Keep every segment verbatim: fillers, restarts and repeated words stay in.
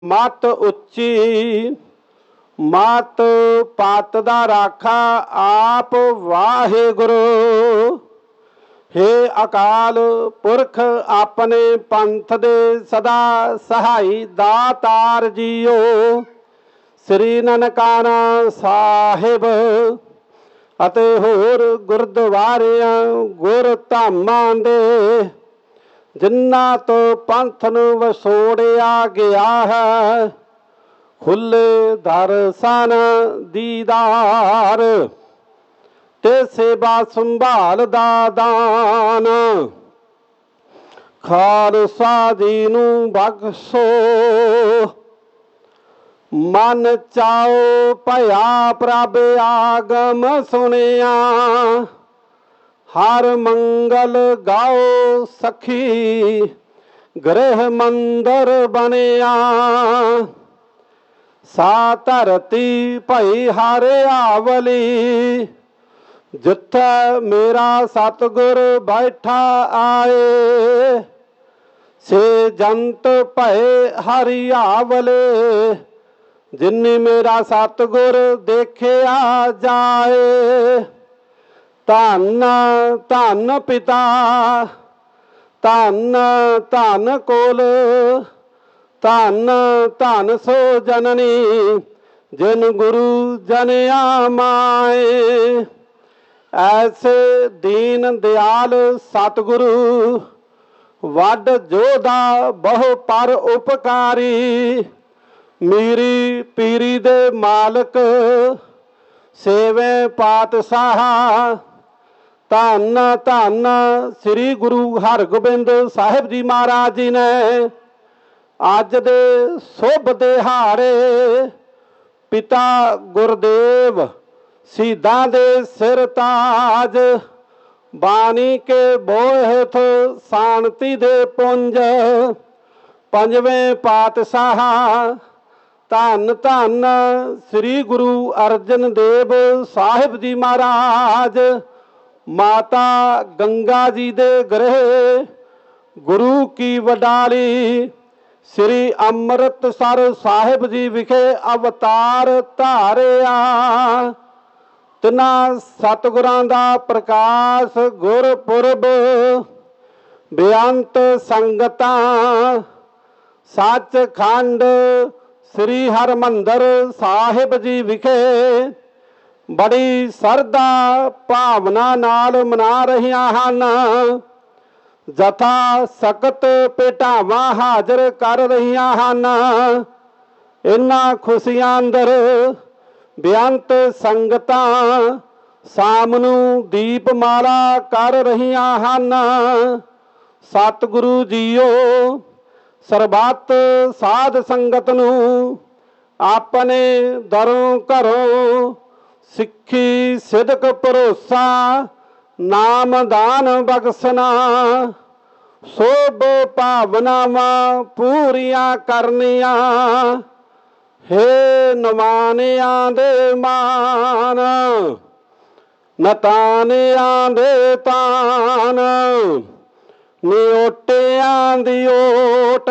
मत उच्ची मत पत दा राखा आप वाहेगुरु। हे अकाल पुरख अपने पंथ दे सदा सहाई दातार जीओ। श्री ननकाना साहिब ਅਤੇ ਹੋਰ ਗੁਰਦੁਆਰਿਆਂ ਗੁਰ ਧਾਮਾਂ ਦੇ ਜਿਨ੍ਹਾਂ ਤੋਂ ਪੰਥ ਨੂੰ ਵਸੋੜਿਆ ਗਿਆ ਹੈ, ਖੁੱਲੇ ਦਰਸ਼ਨ ਦੀਦਾਰ ਤੇ ਸੇਵਾ ਸੰਭਾਲ ਦਾ ਦਾਨ। ਖਾਲਸਾ ਜੀ ਨੂੰ ਬਖਸ਼ੋ मन चाओ भया प्रभ आगम सुनिया। हर मंगल गाओ सखी गृह मंदिर बनिया। सा धरती भई हरियावली जिथे मेरा सतगुर बैठा आए। से जंत भय हरियावले जिन्नी मेरा सतगुर देखिया जाए। धन धन पिता धन धन कोल धन धन सो जननी जिन गुरु जनिया माए। ऐसे दीन दयाल सतगुरु वड जोधा बहु पर उपकारी। मीरी पीरी दे मालक सेवे पातशाह। धन धन श्री गुरु हरगोबिंद साहिब जी महाराज जी ने अज दे शुभ दिहाड़े पिता गुरदेव शहीदां दे सिर ताज बाणी के बोहत शांति दे पुंज पंजवें पातशाह धन धन श्री गुरु अर्जन देव साहिब जी महाराज माता गंगा जी दे गृह गुरु की वडाली श्री अमृतसर साहिब जी विखे अवतार धारिया। तिना सतगुरां दा प्रकाश गुरपुरब बेअंत संगतां सचखंड श्री हरमंदर साहिब जी विखे बड़ी सरदा भावना नाल मना रहियां हन। जथा सकत भेटावां हाजर कर रहियां हन। इन्हां खुशियां अंदर बेअंत संगतां शाम नूं दीपमाला कर रहियां हन। सतगुरु जीओ सरबत साध संगत नूं अपने दरों घरों सिक्खी सिदक भरोसा नाम दान बख्शना। सोभ भावनावां पूरियां करनियां। हे नवानियां दे मान नतानियां दे तान निओटियां दी ओट।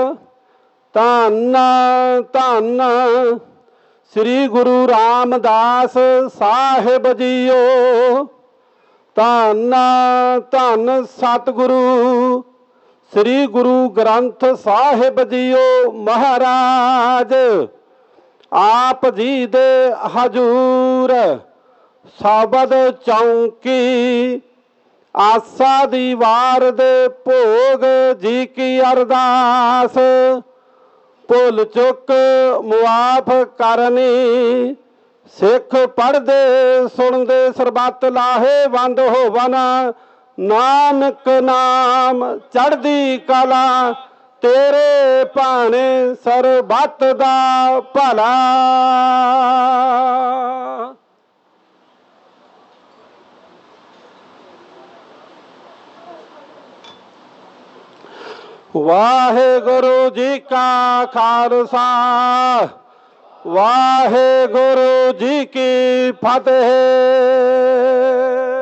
धन धन श्री गुरु रामदास साहिब जीओ। धन धन सतगुरु श्री गुरु ग्रंथ साहिब जीओ महाराज। आप जी दे हजूर शबद चौंकी आसा दी वार दे भोग जी की अरदास। भुल चुक मुआफ करनी सिख पढ़दे सुनदे सरबत लाहे वंद होवन। नानक नाम चढ़दी कला तेरे भाने सरबत दा भला। वाहेगुरु जी का खालसा वाहेगुरु जी की फतेह।